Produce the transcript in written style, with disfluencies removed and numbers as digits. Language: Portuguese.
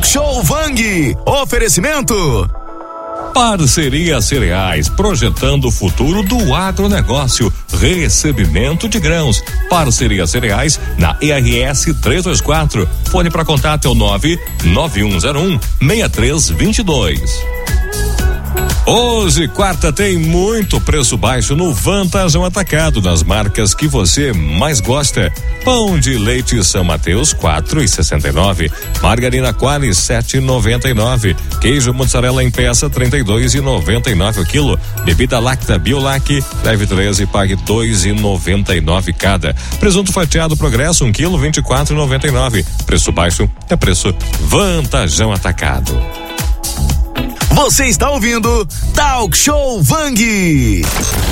Talk Show Vang. Oferecimento. Parceria Cereais, projetando o futuro do agronegócio. Recebimento de grãos. Parceria Cereais na ERS 324. Fone para contato é o 99101-6322. Hoje, quarta, tem muito preço baixo no Vantajão Atacado, das marcas que você mais gosta. Pão de leite São Mateus, 4,69. Margarina Qualy, 7,99. Queijo mozzarella em peça, 32,99 o quilo. Bebida láctea Biolac, leve 13 e pague 2,99 cada. Presunto fatiado Progresso, 1 quilo, 24,99. Preço baixo é preço Vantajão Atacado. Você está ouvindo Talk Show Vang.